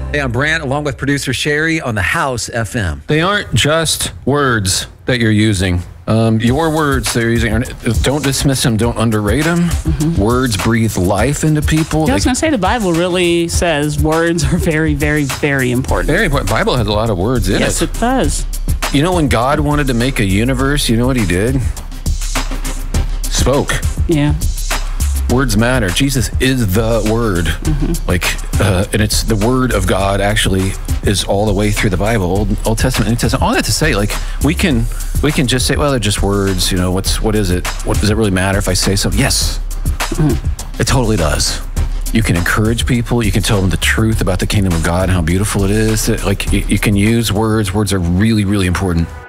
Hey, I'm Brant, along with producer Sherry on the House FM. They aren't just words that you're using. Your words they're using, don't dismiss them, don't underrate them. Mm-hmm. Words breathe life into people. Yeah, I was going to say the Bible really says words are very, very, very important. Very important. The Bible has a lot of words in it. Yes, it does. You know, when God wanted to make a universe, you know what he did? Spoke. Yeah. Words matter. Jesus is the Word. Mm-hmm. And it's the Word of God actually is all the way through the Bible, Old Testament, New Testament. All that to say, like, we can just say, well, they're just words. You know, what is it? What does it really matter if I say something? Yes, It totally does. You can encourage people. You can tell them the truth about the kingdom of God and how beautiful it is. Like, you can use words. Words are really, really important.